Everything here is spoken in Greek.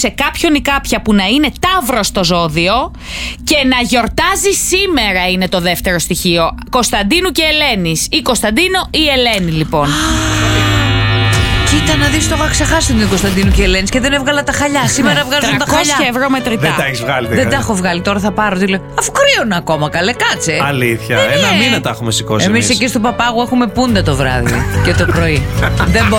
σε κάποιον ή κάποια που να είναι Ταύρο στο ζώδιο και να γιορτάζει σήμερα είναι το δεύτερο στοιχείο. Κωνσταντίνου και Ελένης. Ή Κωνσταντίνο ή Ελένη, λοιπόν. Κοίτα να δεις, το είχα ξεχάσει τον Κωνσταντίνου και Ελένης και δεν έβγαλα τα χαλιά. Σήμερα βγάζουν τα χαλιά. 300 ευρώ μετρητά. Δεν τα έχεις βγάλει. Δεν τα έχω βγάλει. Τώρα θα πάρω τηλέφωνο. Αφού κρύωνα ακόμα, καλέ, κάτσε. Αλήθεια. Ένα μήνα τα έχουμε σηκώσει. Εμείς εκεί στον Παπάγου έχουμε πούντα το βράδυ και το πρωί. Δεν